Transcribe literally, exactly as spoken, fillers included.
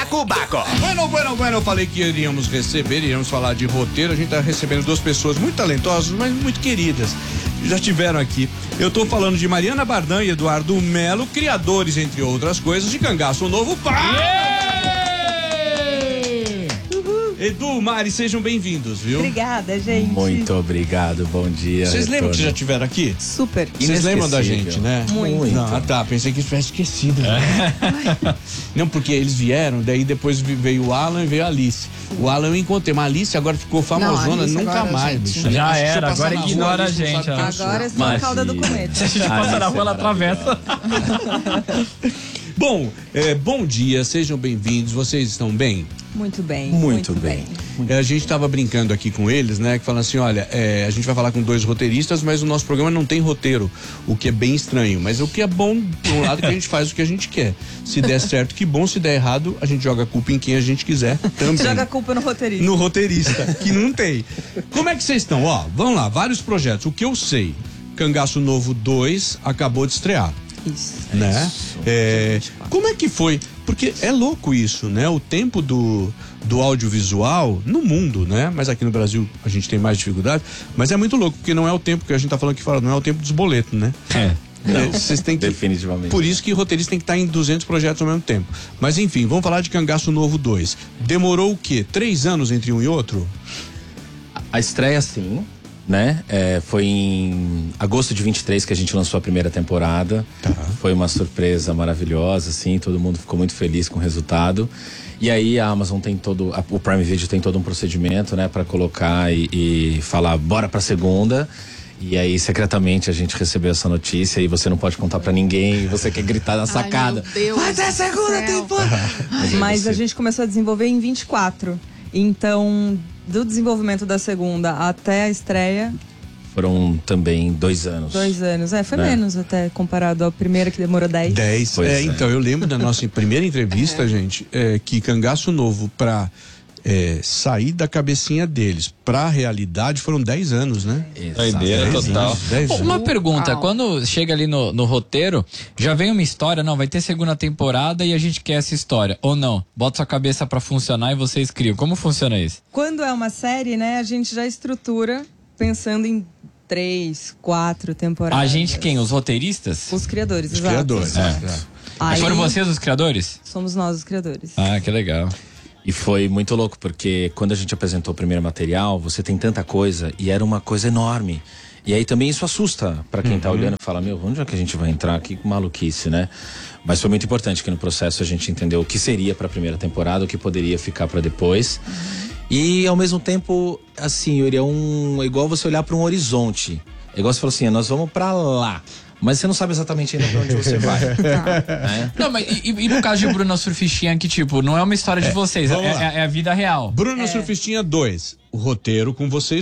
Balacobaco. Bueno, bueno, bueno, eu falei que iríamos receber, iríamos falar de roteiro. A gente tá recebendo duas pessoas muito talentosas, mas muito queridas. Já estiveram aqui. Eu tô falando de Mariana Bardan e Eduardo Melo, criadores, entre outras coisas, de Cangaço Novo. Pá! Yeah! Edu, Mari, sejam bem-vindos, viu? Obrigada, gente. Muito obrigado, bom dia. Vocês lembram que já tiveram aqui? Super. Vocês lembram da gente, né? Muito. Não, ah, tá, pensei que tivesse esquecido. Né? Não, porque eles vieram, daí depois veio o Alan e veio a Alice. O Alan eu encontrei, mas a Alice agora ficou famosona, Não, nunca agora, mais, gente. bicho. Já Acho que era, você agora passa na ignora rua, a gente, não sabe ó. quem eu sou. Agora é só a cauda do cometa. Se a gente passa na rua, ela atravessa. Bom, é, bom dia, sejam bem-vindos. Vocês estão bem? Muito bem. Muito bem. É, a gente estava brincando aqui com eles, né? Que falam assim, olha, é, a gente vai falar com dois roteiristas, mas o nosso programa não tem roteiro, o que é bem estranho. Mas o que é bom, por um lado, que a gente faz o que a gente quer. Se der certo, que bom. Se der errado, a gente joga a culpa em quem a gente quiser também. Joga a culpa no roteirista. No roteirista, que não tem. Como é que vocês estão? Ó, vamos lá, vários projetos. O que eu sei, Cangaço Novo dois acabou de estrear. Isso. Né? Isso. É, como é que foi? Porque é louco isso, né? O tempo do, do audiovisual no mundo, né? Mas aqui no Brasil a gente tem mais dificuldade. Mas é muito louco, porque não é o tempo que a gente tá falando aqui fora, não é o tempo dos boletos, né? É. Não, vocês têm que, definitivamente. Por isso que roteirista tem que estar em duzentos projetos ao mesmo tempo. Mas enfim, vamos falar de Cangaço Novo dois. Demorou o quê? Três anos entre um e outro? A estreia, sim, né? É, foi em agosto de vinte e três que a gente lançou a primeira temporada. Tá. Foi uma surpresa maravilhosa, assim, todo mundo ficou muito feliz com o resultado. E aí a Amazon tem todo, a, o Prime Video tem todo um procedimento, né, para colocar e, e falar bora pra segunda. E aí, secretamente, a gente recebeu essa notícia e você não pode contar pra ninguém, você quer gritar na sacada. Ai, meu Deus. Vai ter segunda temporada! Mas você... a gente começou a desenvolver em vinte e quatro. Então, do desenvolvimento da segunda até a estreia... Foram também dois anos. Dois anos. É, foi É. menos até comparado à primeira que demorou dez. Dez. Pois É, é. então, eu lembro da nossa primeira entrevista, é. gente, é, que Cangaço Novo pra é, sair da cabecinha deles pra realidade foram dez anos, né? Doideira total. Anos, dez Uma anos. pergunta, Uau. quando chega ali no, no roteiro, já vem uma história, não, vai ter segunda temporada e a gente quer essa história, ou não? Bota sua cabeça pra funcionar e vocês criam. Como funciona isso? Quando é uma série, né, a gente já estrutura pensando em três, quatro temporadas. A gente quem? Os roteiristas? Os criadores, Os exato. criadores. É. É. Aí, Foram vocês os criadores? Somos nós os criadores. Ah, que legal. E foi muito louco, porque quando a gente apresentou o primeiro material, você tem tanta coisa e era uma coisa enorme. E aí também isso assusta pra quem uhum. tá olhando e fala, meu, onde é que a gente vai entrar? Que maluquice, né? Mas foi muito importante que no processo a gente entendeu o que seria pra primeira temporada, o que poderia ficar pra depois. Uhum. E ao mesmo tempo, assim, Yuri, é um, é igual você olhar pra um horizonte. É igual você falou assim, nós vamos pra lá. Mas você não sabe exatamente ainda pra onde você vai. Né? Não, mas e, e no caso de Bruna Surfistinha, que tipo, não é uma história de É, vocês, é, vamos lá. é, é a vida real. Bruna É. Surfistinha dois. O roteiro com vocês